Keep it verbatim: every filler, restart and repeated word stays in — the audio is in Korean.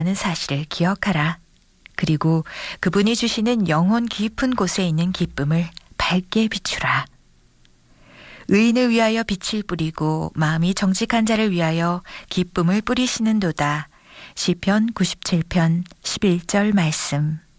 하는 사실을 기억하라. 그리고 그분이 주시는 영혼 깊은 곳에 있는 기쁨을 밝게 비추라. 의인을 위하여 빛을 뿌리고 마음이 정직한 자를 위하여 기쁨을 뿌리시는도다. 시편 구십칠 편 십일 절 말씀.